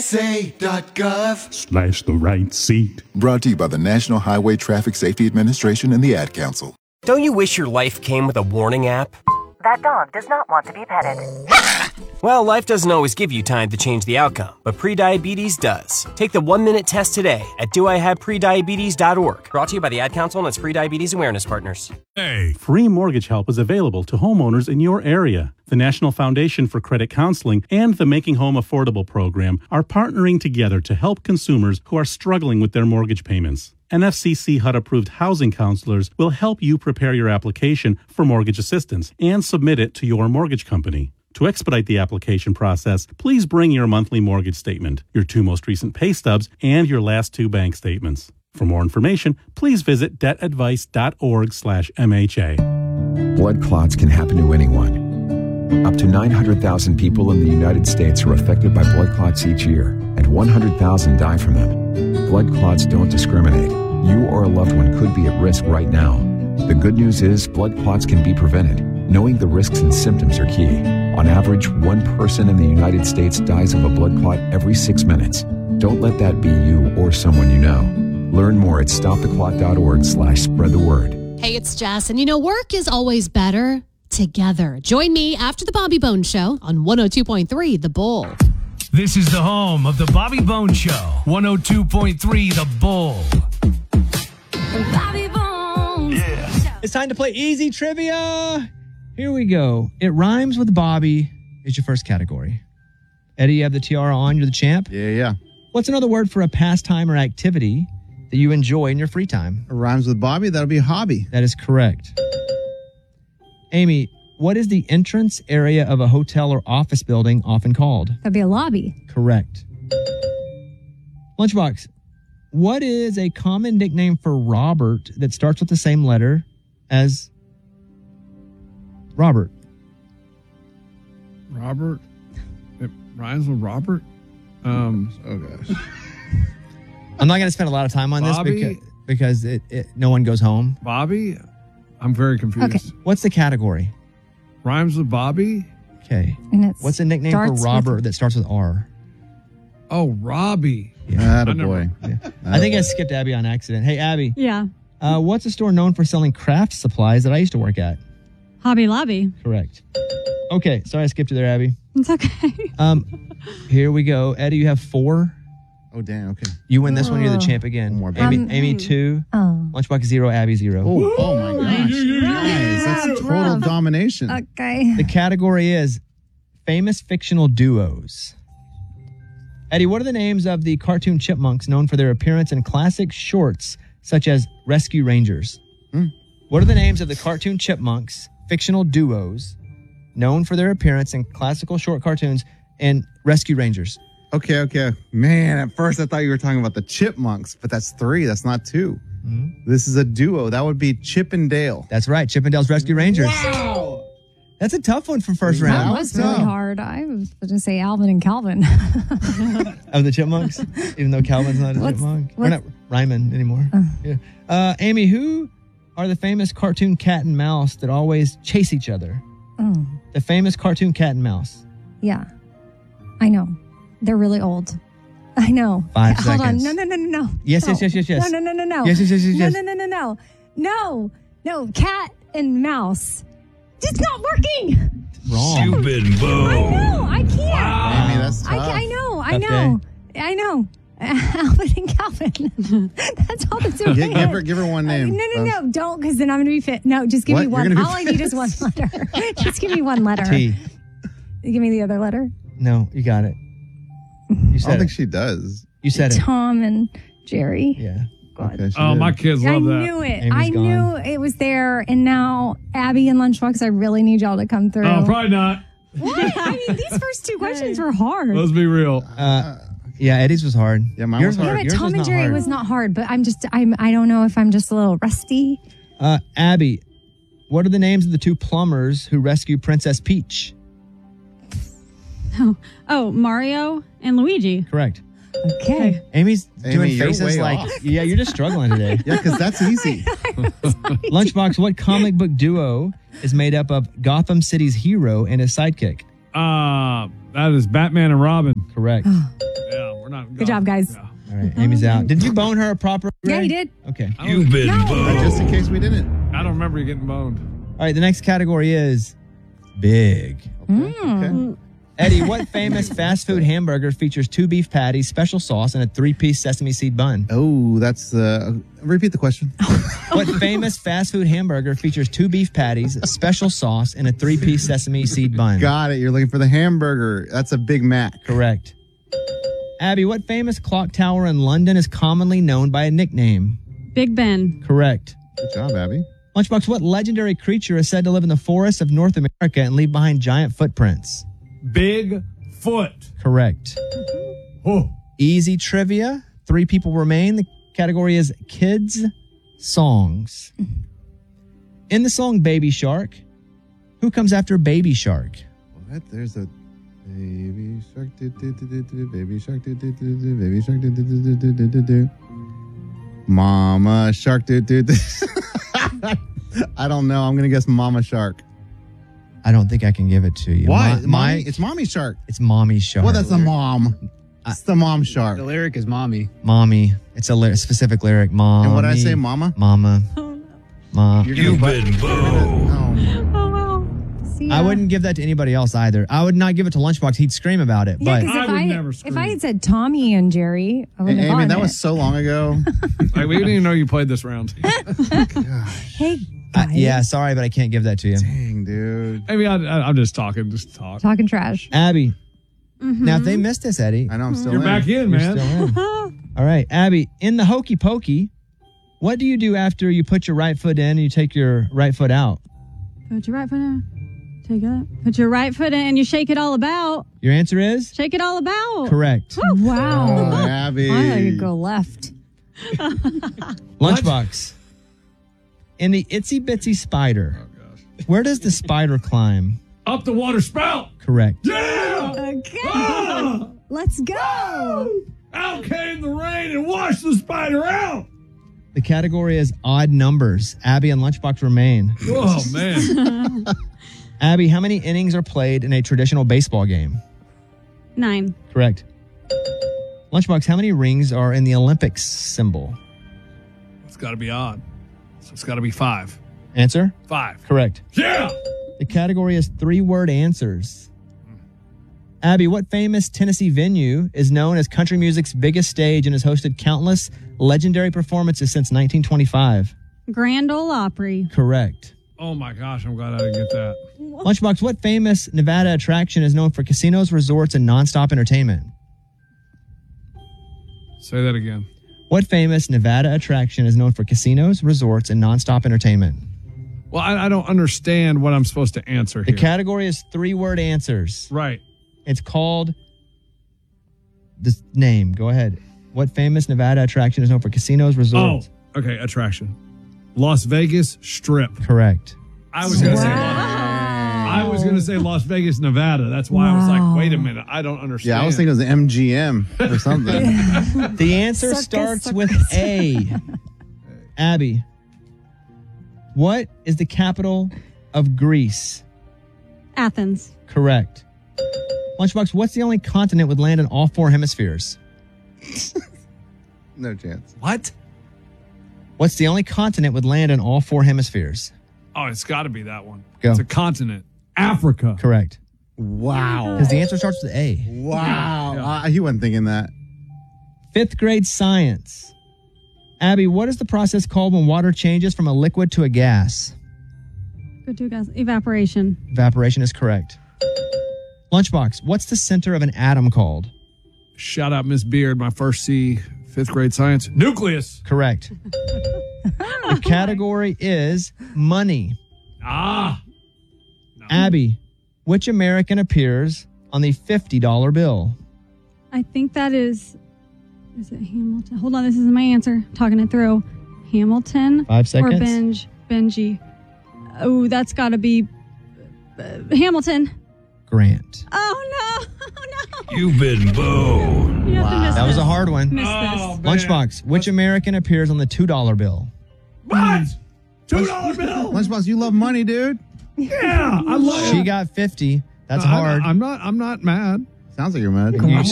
USA.gov/the right seat. Brought to you by the National Highway Traffic Safety Administration and the Ad Council. Don't you wish your life came with a warning app? That dog does not want to be petted. Well, life doesn't always give you time to change the outcome, but prediabetes does. Take the 1-minute test today at doihaveprediabetes.org. Brought to you by the Ad Council and its pre-diabetes awareness partners. Hey, free mortgage help is available to homeowners in your area. The National Foundation for Credit Counseling and the Making Home Affordable program are partnering together to help consumers who are struggling with their mortgage payments. NFCC HUD-approved housing counselors will help you prepare your application for mortgage assistance and submit it to your mortgage company. To expedite the application process, please bring your monthly mortgage statement, your 2 most recent pay stubs, and your last 2 bank statements. For more information, please visit debtadvice.org/MHA. Blood clots can happen to anyone. Up to 900,000 people in the United States are affected by blood clots each year, and 100,000 die from them. Blood clots don't discriminate. You or a loved one could be at risk right now. The good news is blood clots can be prevented. Knowing the risks and symptoms are key. On average, 1 person in the United States dies of a blood clot every 6 minutes. Don't let that be you or someone you know. Learn more at stoptheclot.org/spread the word. Hey, it's Jess, and work is always better together. Join me after the Bobby Bones Show on 102.3 The Bull. This is the home of the Bobby Bones Show, 102.3 The Bull. Bobby Bones. Yeah. It's time to play Easy Trivia. Here we go. It rhymes with Bobby is your first category. Eddie, you have the tiara on. You're the champ. Yeah. What's another word for a pastime or activity that you enjoy in your free time? It rhymes with Bobby. That'll be a hobby. That is correct. Amy, what is the entrance area of a hotel or office building often called? That'd be a lobby. Correct. Lunchbox, what is a common nickname for Robert that starts with the same letter as Robert? Robert? It rhymes with Robert? Oh, gosh. I'm not going to spend a lot of time on Bobby? this because no one goes home. Bobby? I'm very confused. Okay. What's the category? Rhymes with Bobby? Okay. And what's a nickname for Robert that starts with R? Oh, Robbie. Yeah. Attaboy. I think I skipped Abby on accident. Hey, Abby. Yeah. What's a store known for selling craft supplies that I used to work at? Hobby Lobby. Correct. Okay. Sorry I skipped you there, Abby. It's okay. Here we go. Eddie, you have 4. Oh, damn. Okay. You win this one. You're the champ again. One more, Amy 2. Lunchbox 0. Abby 0. Oh my gosh. Nice. That's total domination. Okay. The category is famous fictional duos. Eddie, what are the names of the cartoon chipmunks known for their appearance in classic shorts such as Rescue Rangers? What are the names of the cartoon chipmunks, fictional duos, known for their appearance in classical short cartoons and Rescue Rangers? Okay. Man, at first I thought you were talking about the Chipmunks, but that's 3. That's not 2. This is a duo. That would be Chip and Dale. That's right. Chip and Dale's Rescue Rangers. Wow. That's a tough one for first round. That was really hard. I was going to say Alvin and Calvin. Of the Chipmunks? Even though Calvin's not a chipmunk. We're not rhyming anymore. Yeah. Amy, who are the famous cartoon cat and mouse that always chase each other? The famous cartoon cat and mouse. Yeah. I know. They're really old. I know. 5 Hold seconds. on. No. Yes. No. Yes. No. Yes. No. Cat and mouse. It's not working. Wrong. Stupid boo. I know. I can't. Wow. Amy, that's tough. I know. Alvin and Calvin. That's all that's doing. Give her one name. No. Don't, because then I'm going to be fit. No, just give me one. All I need is one letter. Just give me one letter. T. Give me the other letter. No, you got it. You said I don't think she does. You said it. Tom and Jerry. Yeah. God. Okay, Oh, my kids love that. I knew it. Amy's I knew it was there. And now, Abby and Lunchbox, I really need y'all to come through. Oh, probably not. What? I mean, these first 2 questions were hard. Let's be real. Yeah, Eddie's was hard. Yeah, mine was hard. Yeah, but Yours Tom was and not Jerry hard. was not hard, but I don't know if I'm just a little rusty. Abby, what are the names of the 2 plumbers who rescue Princess Peach? Oh, Mario and Luigi. Correct. Okay. Amy's Amy, doing you're faces way like, off. yeah, you're just struggling today. Yeah, because that's easy. Lunchbox, what comic book duo is made up of Gotham City's hero and his sidekick? That is Batman and Robin. Correct. Yeah. Good job, guys. All right, Amy's out. Did you bone her proper? Yeah, Ray? you did. Okay. You've been boned. Just in case we didn't. I don't remember you getting boned. All right, the next category is big. Okay. Eddie, what famous fast food hamburger features 2 beef patties, special sauce, and a 3-piece sesame seed bun? Oh, that's repeat the question. What famous fast food hamburger features 2 beef patties, a special sauce, and a 3-piece sesame seed bun? Got it. You're looking for the hamburger. That's a Big Mac. Correct. Abby, what famous clock tower in London is commonly known by a nickname? Big Ben. Correct. Good job, Abby. Lunchbox, what legendary creature is said to live in the forests of North America and leave behind giant footprints? Big foot. Correct. Oh. Easy trivia. 3 people remain. The category is kids' songs. In the song Baby Shark, who comes after Baby Shark? What? There's a baby shark. Baby shark. Baby shark. Mama shark. I don't know. I'm gonna guess Mama Shark. I don't think I can give it to you. Why? My It's Mommy Shark. it's Mommy Shark. Well, that's the mom. It's the mom shark. The lyric is mommy. Mommy. It's a specific lyric. Mom. And what did I say, Mama? Mama. Mom. You've been boned. Oh, wow. See, I wouldn't give that to anybody else either. I would not give it to Lunchbox. He'd scream about it. Yeah, But because I would never scream. if I had said Tommy and Jerry, I wouldn't have Amy, gotten that it. was so long ago. Like, we didn't even know you played this round. Hey, guys. yeah, sorry, but I can't give that to you. Dang, dude. Maybe I'm just talking. Just talk. Talking trash. Abby. Now, if they missed this, Eddie, I know I'm still You're in. back in, you're man. still in. All right, Abby, in the Hokey Pokey, what do you do after you put your right foot in and you take your right foot out? Put your right foot in. Take it up. Put your right foot in and you shake it all about. Your answer is Shake it all about. correct. Wow. Oh, Abby. I thought you'd go left. Lunchbox. In the Itsy Bitsy Spider, where does the spider climb? Up the water spout. Correct. Yeah. Okay. Ah! Let's go. Out came the rain and washed the spider out. The category is odd numbers. Abby and Lunchbox remain. Oh, man. Abby, how many innings are played in a traditional baseball game? 9. Correct. Lunchbox, how many rings are in the Olympics symbol? It's got to be odd. So it's got to be 5. Answer? 5. Correct. Yeah. The category is 3-word answers. Abby, what famous Tennessee venue is known as country music's biggest stage and has hosted countless legendary performances since 1925? Grand Ole Opry. Correct. Oh, my gosh. I'm glad I didn't get that. Lunchbox, what famous Nevada attraction is known for casinos, resorts, and nonstop entertainment? Say that again. What famous Nevada attraction is known for casinos, resorts, and nonstop entertainment? Well, I don't understand what I'm supposed to answer The here. category is 3-word answers. Right. It's called this name. Go ahead. What famous Nevada attraction is known for casinos, resorts? Oh, okay. Attraction. Las Vegas Strip. Correct. I was going to say Las Vegas, Nevada. That's why I was like, wait a minute. I don't understand. Yeah, I was thinking it was the MGM or something. The answer Sucker, starts sucker, with A. Abby, what is the capital of Greece? Athens. Correct. Lunchbox, what's the only continent with land in all 4 hemispheres? No chance. What? What's the only continent with land in all 4 hemispheres? Oh, it's got to be that one. Go. It's a continent. Africa. Correct. Wow. Because the answer starts with A. Wow. He wasn't thinking that. 5th grade science. Abby, what is the process called when water changes from a liquid to a gas? Go to gas. Evaporation. Evaporation is correct. Lunchbox, what's the center of an atom called? Shout out Miss Beard, my first C, 5th grade science. Nucleus. Correct. The category is money. Ah. No. Abby, which American appears on the $50 bill? I think that is it Hamilton? Hold on, this isn't my answer. Talking it through. Hamilton 5 seconds. or Benji. Oh, that's got to be Hamilton. Grant. Oh, no. Oh, no. You've been boned. You have to miss That was this. a hard one. Miss Oh, this. man. Lunchbox, which American appears on the $2 bill? What? $2 bill? Lunchbox, you love money, dude. Yeah. I love She got 50. That's No, hard. I'm not mad. Sounds like you're mad. You